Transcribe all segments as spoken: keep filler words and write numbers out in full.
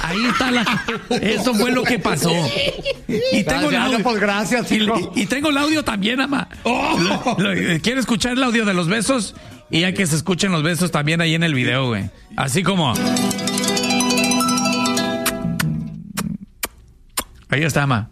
Ahí está la... Eso fue lo que pasó. Y tengo el audio. Pues gracias, hijo. Y, y tengo el audio también, ama. Oh. Lo, lo, ¿Quiere escuchar el audio de los besos? Y ya que se escuchen los besos también ahí en el video, güey. Así como... Ahí está, ama.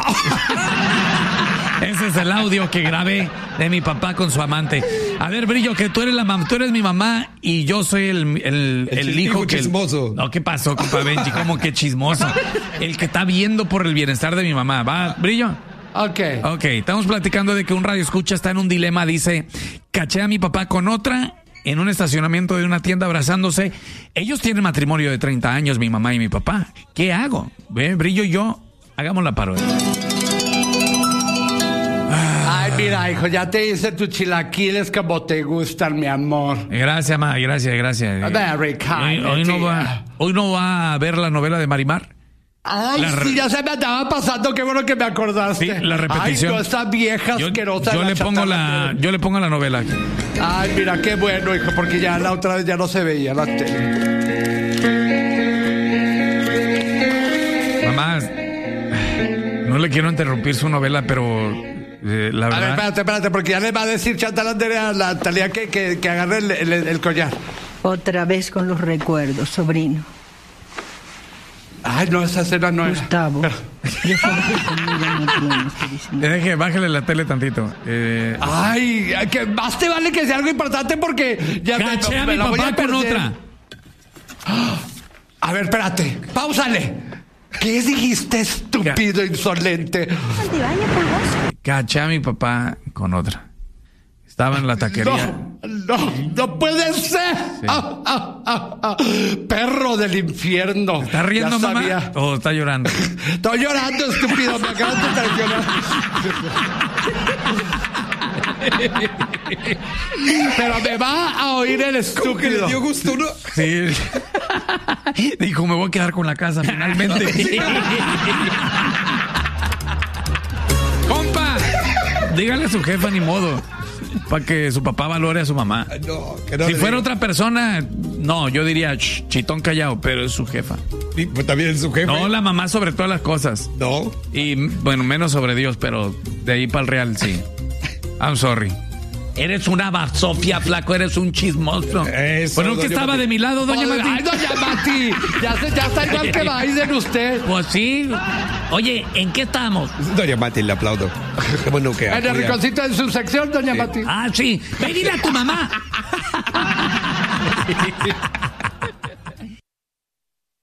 Ese es el audio que grabé de mi papá con su amante. A ver, Brillo, que tú eres la mam- tú eres mi mamá y yo soy el, el, el, el hijo que... chismoso. El... No, ¿qué pasó, compa Benji? ¿Cómo que chismoso? El que está viendo por el bienestar de mi mamá. ¿Va, Brillo? Ok. Ok, estamos platicando de que un radio escucha está en un dilema. Dice, caché a mi papá con otra en un estacionamiento de una tienda abrazándose. Ellos tienen matrimonio de treinta años, mi mamá y mi papá. ¿Qué hago? ¿Ve? Brillo y yo, hagamos la parodia. Ay, mira, hijo, ya te hice tus chilaquiles como te gustan, mi amor. Gracias, ma, gracias, gracias. Very kind. Hoy, hoy, no va, hoy no va a ver la novela de Marimar. Ay, La re- sí, ya se me andaba pasando, qué bueno que me acordaste. Sí, la repetición. Ay, no, esa vieja Yo, asquerosa. yo la le pongo chatarra. la, yo le pongo la novela aquí. Ay, mira, qué bueno, hijo, porque ya la otra vez ya no se veía la tele. Mamá, no le quiero interrumpir su novela, pero eh, la A verdad. ver, espérate, espérate, porque ya le va a decir Chantal Anderea a la Talía que, que, que agarre el, el, el collar. Otra vez con los recuerdos, sobrino. Ay, no, esa escena no era. Gustavo. Pero- Yo sé que conmigo no tienes que decir. Eh, Deje, bájale la tele tantito. Eh, Ay, que más te vale que sea algo importante porque ya me- caché a me mi la voy papá a con perder. otra. A ver, espérate, páusale. ¿Qué dijiste, estúpido, insolente? Caché a mi papá con otra. Estaba en la taquería. No, no, no puede ser. Sí. Ah, ah, ah, ah. Perro del infierno. ¿Está riendo, Ya mamá? sabía. ¿O está llorando? Estoy llorando, estúpido, me acabas de traicionar. Pero me va a oír el ¿Cómo que le estúpido. dio gusto, no? Sí. Dijo, me voy a quedar con la casa finalmente. Compa, dígale a su jefa ni modo. Para que su papá valore a su mamá. No, que no Si le fuera diga. otra persona, no, yo diría "Shh, chitón callado", pero es su jefa. Y, pues, también es su jefe. No, la mamá sobre todas las cosas. No. Y bueno, menos sobre Dios, pero de ahí para el real, sí. I'm sorry. Eres una basofia, flaco, eres un chismoso. Eso, Bueno, que doña estaba Mati. de mi lado, doña Ay, Mati. doña Mati, ya, se- ya está igual que Biden usted. Pues sí. Oye, ¿en qué estamos? Doña Mati, le aplaudo. Qué bueno que En el apoya. rinconcito de su sección, doña Sí. Mati. Ah, sí. Ven, dile a tu mamá.